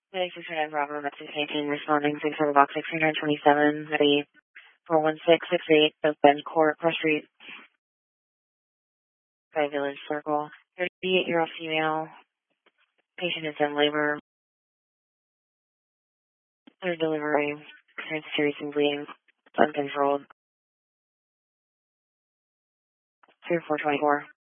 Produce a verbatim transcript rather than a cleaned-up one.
Medic six nine Bravo, Mexican eighteen, responding six seven box six three nine twenty-seven, Ready four one six six eight, South Bend Court, Cross Street, Sky Village Circle. thirty-eight-year-old female, patient is in labor. Their delivery, experiencing serious and bleeding, uncontrolled. three four twenty-four.